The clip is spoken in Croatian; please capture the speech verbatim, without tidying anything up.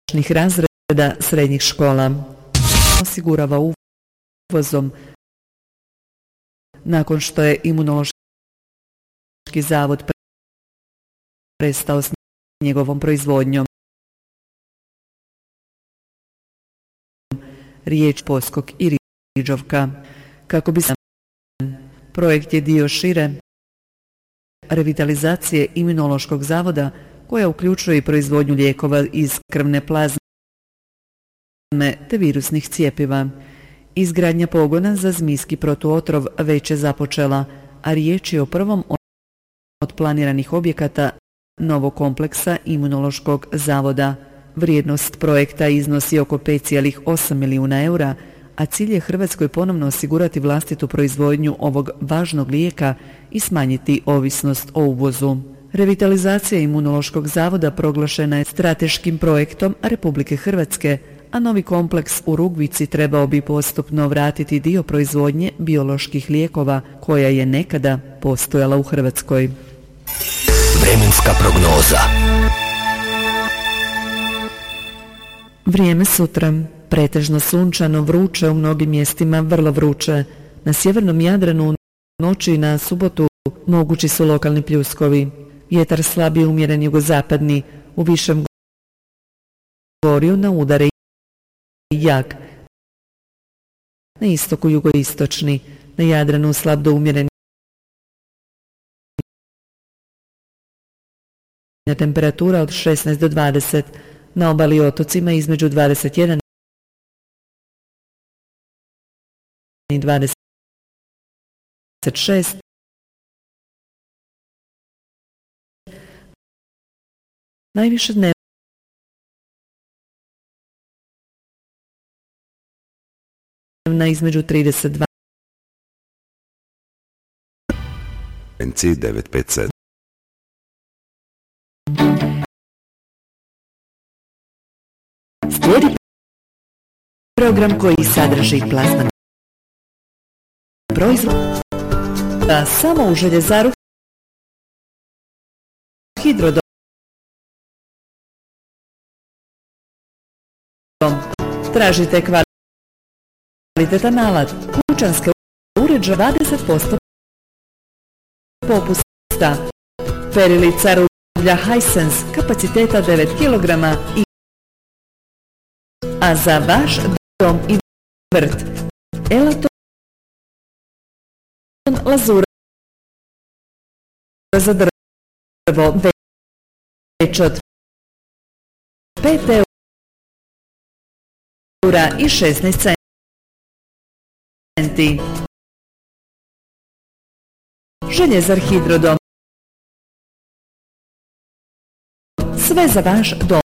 razreda srednjih škola. Osigurava uvozom nakon što je Imunološki zavod prestao s njegovom proizvodnjom. Riječ Poskok i Riđovka. Kako bi se projekt je dio šire revitalizacije Imunološkog zavoda koja uključuje i proizvodnju lijekova iz krvne plazme te virusnih cjepiva. Izgradnja pogona za zmijski protuotrov već je započela, a riječ je o prvom od planiranih objekata novog kompleksa Imunološkog zavoda. Vrijednost projekta iznosi oko pet zarez osam milijuna eura, a cilj je Hrvatskoj ponovno osigurati vlastitu proizvodnju ovog važnog lijeka i smanjiti ovisnost o uvozu. Revitalizacija Imunološkog zavoda proglašena je strateškim projektom Republike Hrvatske, a novi kompleks u Rugvici trebao bi postupno vratiti dio proizvodnje bioloških lijekova koja je nekada postojala u Hrvatskoj. Vremenska prognoza. Vrijeme sutra. Pretežno sunčano, vruće, u mnogim mjestima vrlo vruće. Na sjevernom Jadranu u noći i na subotu mogući su lokalni pljuskovi. Vjetar slab i umjeren jugozapadni, u višem gorju na udare i jak. Na istoku jugoistočni, na Jadranu slab do umjeren. Temperatura od šesnaest do dvadeset, na obali i otocima između dvadeset jedan i dvadeset šest. Najviše dnevna između trideset dva N C devet pet sedam. Slijedi program koji sadrži plazman proizvod, a samo u željezaru Hidrodom. Tražite kvalitetan alat, kućanske uređaje dvadeset posto popusta. Perilica rublja Hisense kapaciteta devet kilograma i a za vaš dom i vrt Elaton lazura za drvo već od pet eura i šesnaest centi. Željezar Hidrodom, sve za vaš dom